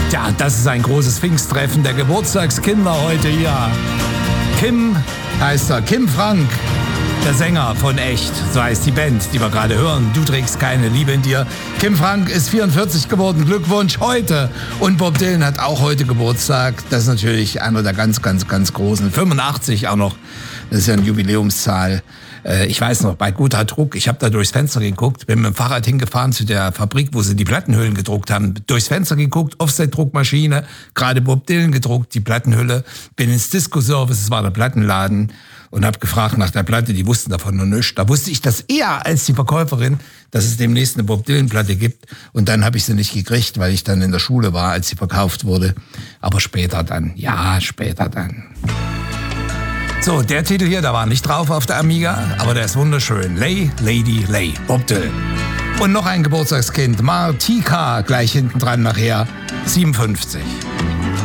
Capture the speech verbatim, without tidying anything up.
Tja, das ist ein großes Pfingsttreffen der Geburtstagskinder heute hier. Kim heißt er, Kim Frank, der Sänger von Echt, so heißt die Band, die wir gerade hören. Du trägst keine Liebe in dir. Kim Frank ist vierundvierzig geworden, Glückwunsch heute. Und Bob Dylan hat auch heute Geburtstag. Das ist natürlich einer der ganz, ganz, ganz großen. fünfundachtzig auch noch, das ist ja eine Jubiläumszahl. Ich weiß noch, bei guter Druck, ich habe da durchs Fenster geguckt, bin mit dem Fahrrad hingefahren zu der Fabrik, wo sie die Plattenhüllen gedruckt haben. Durchs Fenster geguckt, Offset-Druckmaschine, gerade Bob Dylan gedruckt, die Plattenhülle. Bin ins Disco-Service, es war der Plattenladen, und habe gefragt nach der Platte, die wussten davon noch nichts. Da wusste ich das eher als die Verkäuferin, dass es demnächst eine Bob Dylan-Platte gibt. Und dann habe ich sie nicht gekriegt, weil ich dann in der Schule war, als sie verkauft wurde. Aber später dann, ja, später dann. So, der Titel hier, da war nicht drauf auf der Amiga, aber der ist wunderschön. Lay, Lady, Lay, Bob Dylan. Und noch ein Geburtstagskind, Martika, gleich hinten dran nachher, siebenundfünfzig.